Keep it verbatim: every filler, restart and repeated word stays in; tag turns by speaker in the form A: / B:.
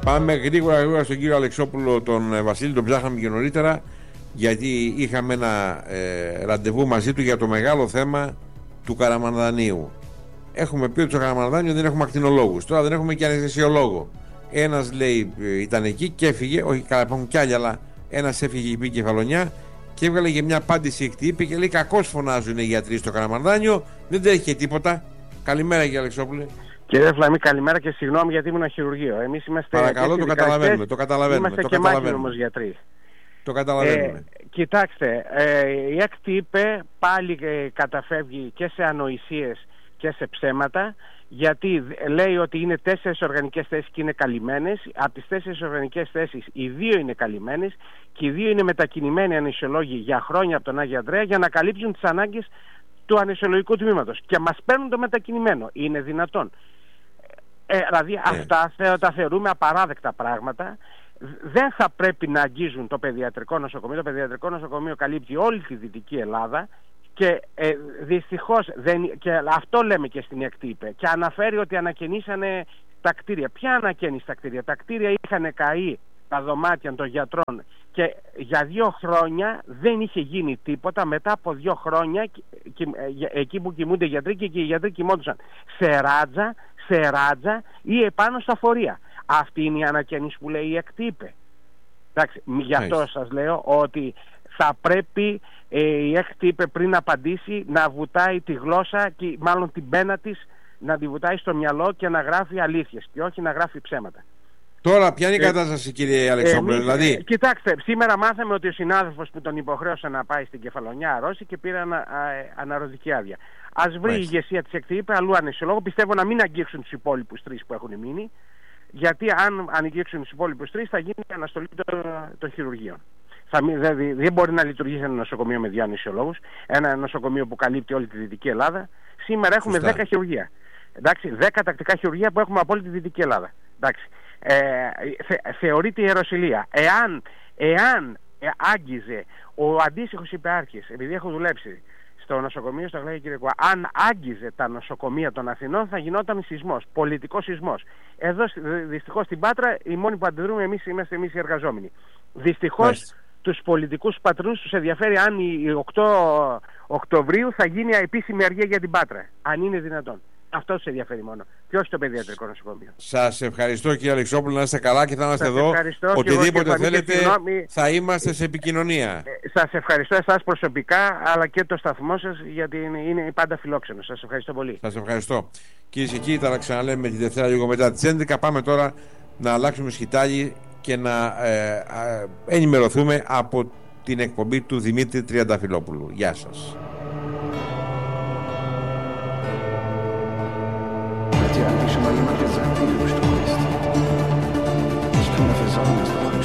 A: Πάμε γρήγορα γρήγορα στον κύριο Αλεξόπουλο, τον Βασίλη, τον ψάχναμε και νωρίτερα, γιατί είχαμε ένα ε, ραντεβού μαζί του για το μεγάλο θέμα του Καραμανδανίου. Έχουμε πει ότι στο Καραμανδάνιο δεν έχουμε ακτινολόγους. Τώρα δεν έχουμε και αναισθησιολόγο. Ένας λέει ήταν εκεί και έφυγε, όχι καλά, υπάρχουν κι άλλοι, αλλά ένας έφυγε, είπε Κεφαλονιά και έβγαλε για μια απάντηση εκ τύπη και λέει: κακώς φωνάζουν οι γιατροί στο Καραμανδάνιο, δεν τρέχει και τίποτα. Καλημέρα, κύριε Αλεξόπουλε.
B: Κύριε Φλαμή, καλημέρα και συγγνώμη γιατί ήμουν χειρουργείο. Εμείς είμαστε.
A: Παρακαλώ, το καταλαβαίνουμε. Το καταλαβαίνουμε.
B: Είμαστε
A: το
B: και
A: καταλαβαίνουμε.
B: όμως γιατροί.
A: Το καταλαβαίνουμε.
B: Ε, κοιτάξτε, ε, η ΕΚΤ είπε πάλι ε, καταφεύγει και σε ανοησίες και σε ψέματα, γιατί λέει ότι είναι τέσσερις οργανικές θέσεις και είναι καλυμμένες. Από τις τέσσερις οργανικές θέσεις οι δύο είναι καλυμμένες και οι δύο είναι μετακινημένοι αναισθησιολόγοι για χρόνια από τον Άγιο Ανδρέα για να καλύψουν τις ανάγκες του αναισθησιολογικού τμήματος. Και μας παίρνουν το μετακινημένο. Είναι δυνατόν? Ε, δηλαδή yeah. αυτά τα θεωρούμε απαράδεκτα πράγματα. Δεν θα πρέπει να αγγίζουν το παιδιατρικό νοσοκομείο. Το παιδιατρικό νοσοκομείο καλύπτει όλη τη Δυτική Ελλάδα και ε, δυστυχώς δεν, και αυτό λέμε και στην ΕΚΤ είπε, και αναφέρει ότι ανακαινήσανε τα κτίρια. Ποια ανακαίνιση τα κτίρια? Τα κτίρια είχαν καεί τα δωμάτια των γιατρών και για δύο χρόνια δεν είχε γίνει τίποτα. Μετά από δύο χρόνια εκεί που κοιμούνται οι γιατροί, και οι γιατροί κοιμόντουσαν σε ράτζα, σε ράτζα ή επάνω στα φορεία. Αυτή είναι η ανακαίνιση που λέει η ΕΚΤ είπε. Εντάξει, γι' αυτό σας λέω ότι θα πρέπει ε, η ΕΚΤ είπε πριν απαντήσει να βουτάει τη γλώσσα και μάλλον την πένα της να τη βουτάει στο μυαλό και να γράφει αλήθειες και όχι να γράφει ψέματα.
A: Τώρα ποια είναι η κατάσταση, κύριε Αλεξόπουλε?
B: Ε,
A: δηλαδή...
B: ε, κοιτάξτε, σήμερα μάθαμε ότι ο συνάδελφος που τον υποχρέωσε να πάει στην Κεφαλονιά αρρώστηκε και πήρε ανα, α, αναρωτική άδεια. Ας βρει η ηγεσία της ΕΚΤ είπε αλλού αναισθησιολόγο. Πιστεύω να μην αγγίξουν τους υπόλοιπους τρεις που έχουν μείνει, γιατί αν αγγίξουν τους υπόλοιπους τρεις θα γίνει αναστολή των, των χειρουργείων. Θα μην, δηλαδή, δεν μπορεί να λειτουργήσει ένα νοσοκομείο με δύο αναισθησιολόγους, ένα νοσοκομείο που καλύπτει όλη τη Δυτική Ελλάδα. Σήμερα έχουμε Σωστά. δέκα χειρουργεία. Εντάξει, δέκα τακτικά χειρουργεία που έχουμε από όλη τη Δυτική Ελλάδα. Εντάξει. Ε, θε, θεωρείται ιεροσυλία. Εάν, εάν ε, άγγιζε ο αντίστοιχος υπεάρχης, επειδή έχω δουλέψει στο νοσοκομείο στο Αγλάγια Κυριακού, αν άγγιζε τα νοσοκομεία των Αθηνών θα γινόταν σεισμός, πολιτικός σεισμός. Εδώ δυστυχώς στην Πάτρα οι μόνοι που αντιδρούμε εμείς είμαστε εμείς οι εργαζόμενοι. Δυστυχώς τους πολιτικούς πατρούς τους ενδιαφέρει αν η οκτώ Οκτωβρίου θα γίνει επίσημη αργία για την Πάτρα, αν είναι δυνατόν. Αυτό τους ενδιαφέρει μόνο. Και όχι το παιδιατρικό νοσοκομείο.
A: Σας ευχαριστώ, κύριε Αλεξόπουλο, να είστε καλά και θα είμαστε εδώ. Οτιδήποτε θέλετε θα είμαστε σε επικοινωνία.
B: Ε, σας ευχαριστώ εσάς προσωπικά, αλλά και το σταθμό σας, γιατί είναι, είναι πάντα φιλόξενο. Σας ευχαριστώ πολύ.
A: Σας ευχαριστώ. Κυρίες και κύριοι, θα τα ξαναλέμε τη Δευτέρα λίγο μετά τις έντεκα. Πάμε τώρα να αλλάξουμε σκητάλη και να ε, ε, ενημερωθούμε από την εκπομπή του Δημήτρη Τριανταφυλόπουλου. Γεια σας.
C: Hat dir eigentlich schon mal jemand gesagt, wie du gestorben bist? Ich kann dafür sorgen, dass du